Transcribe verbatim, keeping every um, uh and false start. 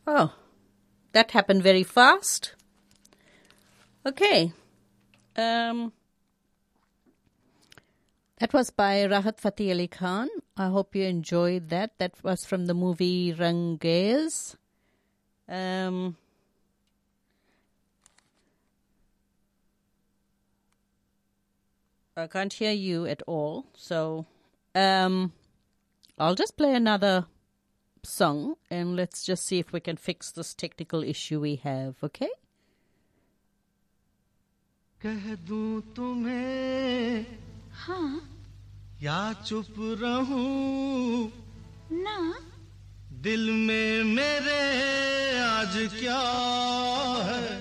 Oh, that happened very fast. Okay. Um, that was by Rahat Fateh Ali Khan. I hope you enjoyed that. That was from the movie Rangez. Um, I can't hear you at all. So um, I'll just play another song and let's just see if we can fix this technical issue we have, okay? कह दूं तुम्हें हाँ या चुप रहूं ना दिल में मेरे आज क्या है